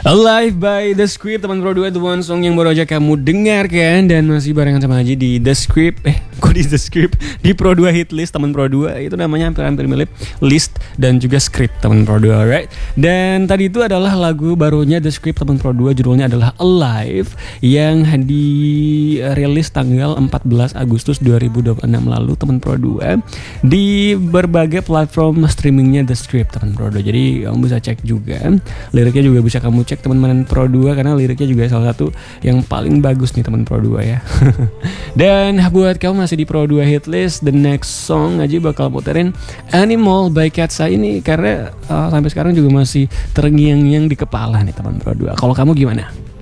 Alive by The Script, teman Pro 2, the one song yang baru aja kamu dengarkan. Dan masih barengan sama Haji di The Script. Kok di The Script? Di Pro 2 hit list teman Pro 2. Itu namanya hampir-hampir mirip list dan juga script teman Pro 2, alright. Dan tadi itu adalah lagu barunya The Script teman Pro 2, judulnya adalah Alive, yang dirilis tanggal 14 Agustus 2026 lalu teman Pro 2 di berbagai platform streamingnya The Script teman Pro 2. Jadi kamu bisa cek juga, liriknya juga bisa kamu cek teman-teman Pro 2, karena liriknya juga salah satu yang paling bagus nih teman Pro 2 ya. Dan buat kamu masih di Pro 2 hit list, the next song aja bakal puterin Animal by Katsa ini karena sampai sekarang juga masih terngiang-ngiang di kepala nih teman Pro 2. Kalau kamu gimana?